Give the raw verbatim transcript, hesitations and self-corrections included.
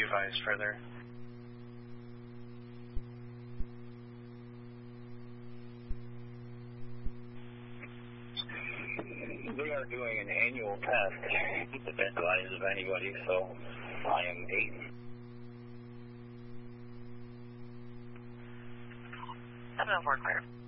advise further. They are doing an annual test. Keep the advice of anybody, so I am eight. seven oh four, clear.